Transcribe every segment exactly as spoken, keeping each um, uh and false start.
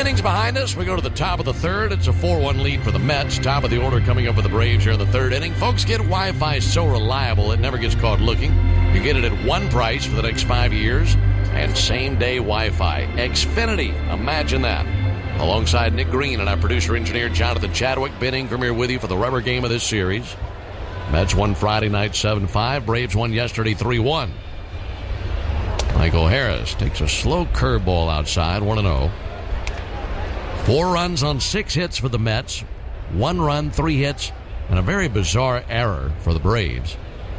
innings behind us. We go to the top of the third. It's a four one lead for the Mets. Top of the order coming up for the Braves here in the third inning. Folks, get Wi-Fi so reliable it never gets caught looking. You get it at one price for the next five years. And same-day Wi-Fi. Xfinity. Imagine that. Alongside Nick Green and our producer-engineer Jonathan Chadwick. Ben Ingram here with you for the rubber game of this series. Mets won Friday night seven five. Braves won yesterday three one. Michael Harris takes a slow curveball outside, one and oh. Four runs on six hits for the Mets. One run, three hits, and a very bizarre error for the Braves.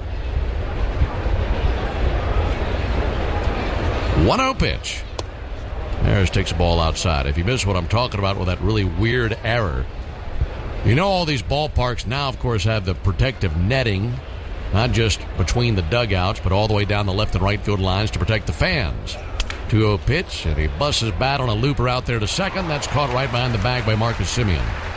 one oh pitch. Harris takes a ball outside. If you miss what I'm talking about with that really weird error, you know all these ballparks now, of course, have the protective netting, not just between the dugouts, but all the way down the left and right field lines to protect the fans. two oh pitch, and he busts his bat on a looper out there to second. That's caught right behind the bag by Marcus Semien.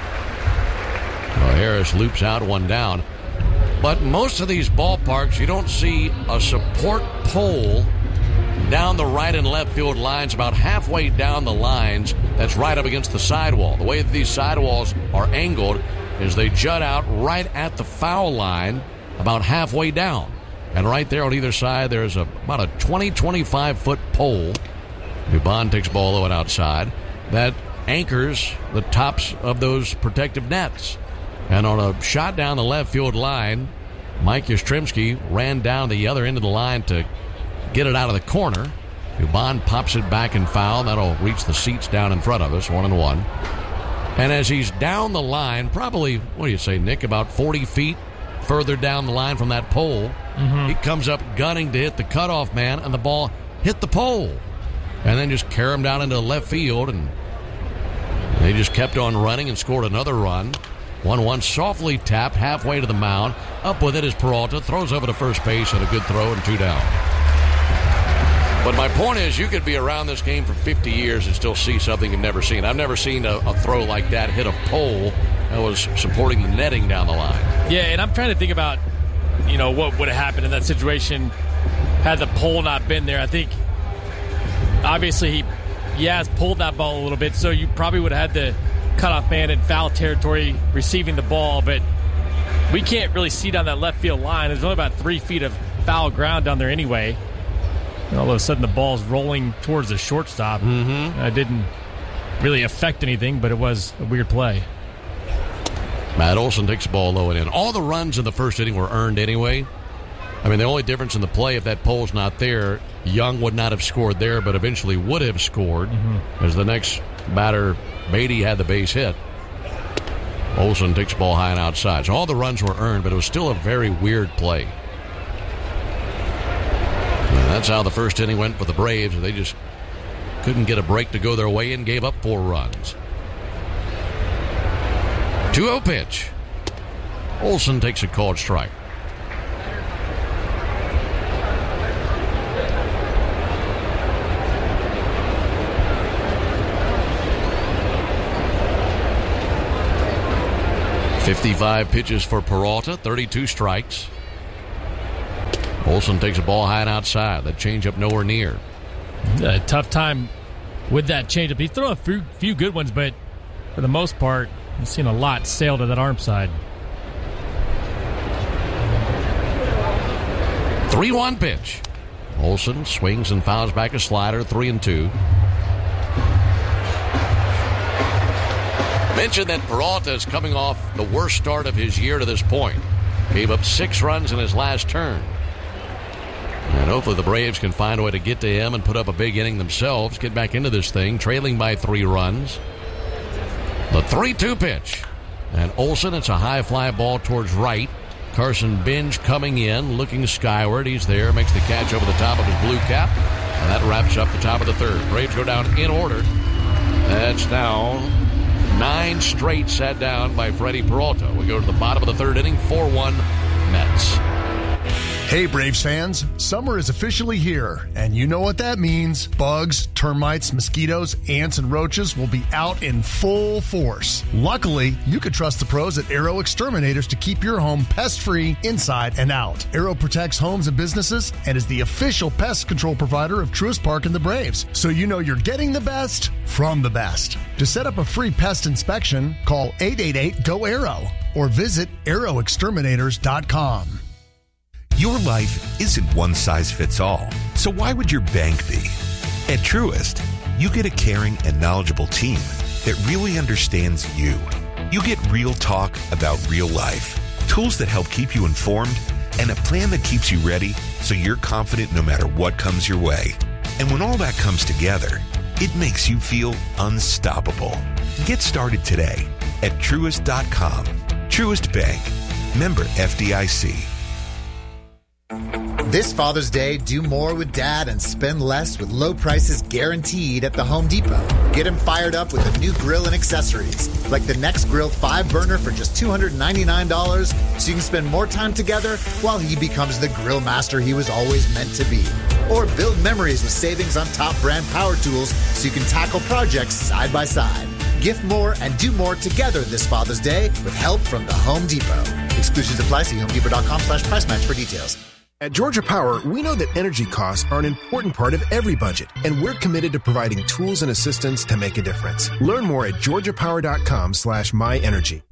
Well, Harris loops out, one down. But most of these ballparks, you don't see a support pole down the right and left field lines about halfway down the lines that's right up against the sidewall. The way that these sidewalls are angled is they jut out right at the foul line about halfway down. And right there on either side, there's a, about a twenty, twenty-five foot pole. Dubon takes ball low and outside. That anchors the tops of those protective nets. And on a shot down the left field line, Mike Yastrzemski ran down the other end of the line to get it out of the corner. Dubon pops it back and foul. That'll reach the seats down in front of us, one and one. And as he's down the line, probably, what do you say, Nick, about forty feet further down the line from that pole, mm-hmm. he comes up gunning to hit the cutoff man, and the ball hit the pole. And then just carry him down into left field, and they just kept on running and scored another run. one one softly tapped halfway to the mound. Up with it is Peralta. Throws over to first base and a good throw and two down. But my point is, you could be around this game for fifty years and still see something you've never seen. I've never seen a, a throw like that hit a pole that was supporting the netting down the line. Yeah, and I'm trying to think about, you know, what would have happened in that situation had the pole not been there. I think, obviously, he, he has pulled that ball a little bit, so you probably would have had the cutoff man in foul territory receiving the ball, but we can't really see down that left field line. There's only about three feet of foul ground down there anyway. And all of a sudden, the ball's rolling towards the shortstop. Mm-hmm. It didn't really affect anything, but it was a weird play. Matt Olson takes the ball low and in. All the runs in the first inning were earned anyway. I mean, the only difference in the play, if that pole's not there, Young would not have scored there, but eventually would have scored, mm-hmm. as the next batter, Beatty, had the base hit. Olson takes the ball high and outside. So all the runs were earned, but it was still a very weird play. And that's how the first inning went for the Braves. They just couldn't get a break to go their way and gave up four runs. two oh pitch. Olson takes a called strike. fifty-five pitches for Peralta, thirty-two strikes. Olson takes a ball high and outside. That changeup nowhere near. A tough time with that changeup. He's thrown a few, few good ones, but for the most part, you've seen a lot sail to that arm side. three one pitch. Olson swings and fouls back a slider, three and two. Mentioned that Peralta is coming off the worst start of his year to this point. Gave up six runs in his last turn. And hopefully the Braves can find a way to get to him and put up a big inning themselves, get back into this thing, trailing by three runs. The three two pitch. And Olson, it's a high fly ball towards right. Carson Binge coming in, looking skyward. He's there, makes the catch over the top of his blue cap. And that wraps up the top of the third. Braves go down in order. That's now nine straight sat down by Freddie Peralta. We go to the bottom of the third inning, four one Mets. Hey, Braves fans, summer is officially here, and you know what that means. Bugs, termites, mosquitoes, ants, and roaches will be out in full force. Luckily, you can trust the pros at Arrow Exterminators to keep your home pest-free inside and out. Arrow protects homes and businesses and is the official pest control provider of Truist Park and the Braves, so you know you're getting the best from the best. To set up a free pest inspection, call eight eight eight, G O, ARROW or visit arrow exterminators dot com. Your life isn't one size fits all, so why would your bank be? At Truist, you get a caring and knowledgeable team that really understands you. You get real talk about real life, tools that help keep you informed, and a plan that keeps you ready so you're confident no matter what comes your way. And when all that comes together, it makes you feel unstoppable. Get started today at Truist dot com. Truist Bank. Member F D I C. This Father's Day, do more with Dad and spend less with low prices guaranteed at the Home Depot. Get him fired up with a new grill and accessories, like the Next Grill five burner for just two hundred ninety-nine dollars, so you can spend more time together while he becomes the grill master he was always meant to be. Or build memories with savings on top brand power tools so you can tackle projects side by side. Gift more and do more together this Father's Day with help from the Home Depot. Exclusions apply. See home depot dot com slash price match for details. At Georgia Power, we know that energy costs are an important part of every budget, and we're committed to providing tools and assistance to make a difference. Learn more at georgia power dot com slash my energy.